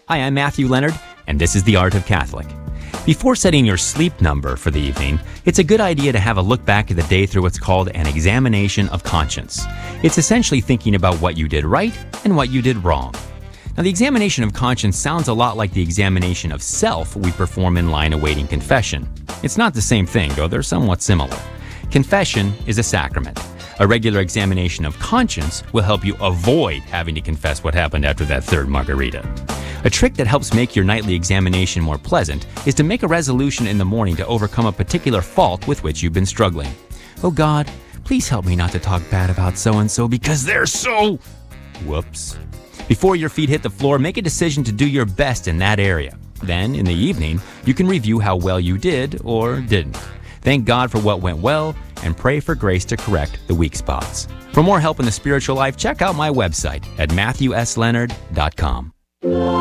Hi, I'm Matthew Leonard, and this is The Art of Catholic. Before setting your sleep number for the evening, it's a good idea to have a look back at the day through what's called an examination of conscience. It's essentially thinking about what you did right and what you did wrong. Now, the examination of conscience sounds a lot like the examination of self we perform in line awaiting confession. It's not the same thing, though they're somewhat similar. Confession is a sacrament. A regular examination of conscience will help you avoid having to confess what happened after that third margarita. A trick that helps make your nightly examination more pleasant is to make a resolution in the morning to overcome a particular fault with which you've been struggling. Oh God, please help me not to talk bad about so-and-so because they're so... Whoops. Before your feet hit the floor, make a decision to do your best in that area. Then, in the evening, you can review how well you did or didn't. Thank God for what went well and pray for grace to correct the weak spots. For more help in the spiritual life, check out my website at MatthewSLeonard.com.